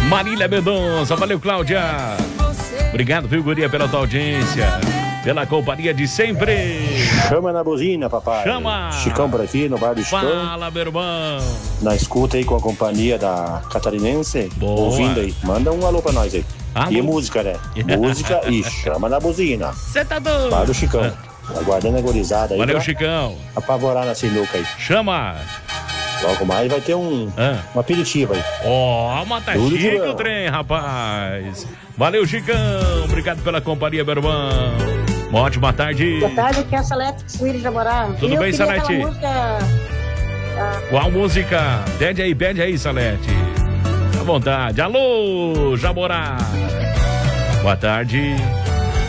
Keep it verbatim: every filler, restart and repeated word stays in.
Marília Mendonça, valeu, Cláudia. Obrigado, viu, guria, pela tua audiência, pela companhia de sempre. Chama na buzina, papai. Chama. Chicão por aqui, no bar do Chicão. Fala, meu irmão. Na escuta aí com a companhia da Catarinense. Boa. Ouvindo aí. Manda um alô pra nós aí. Alô. E música, né? Música e chama na buzina. Você tá doido? Bar do Chicão. Aguardando a gorizada aí. Valeu, pra Chicão. apavorar na sinuca aí. Chama. Logo mais vai ter um, Ah. um aperitivo aí. Ó, oh, mata Tudo de chique bom. o trem, rapaz. Valeu, Chicão. Obrigado pela companhia, meu irmão. Uma ótima tarde. Boa tarde, aqui é a Salete Suíri de Amorá. Tudo Eu bem, queria Salete? aquela música, ah, Qual música? Pede aí, pede aí, Salete. À vontade. Alô, Jaborá. Boa tarde.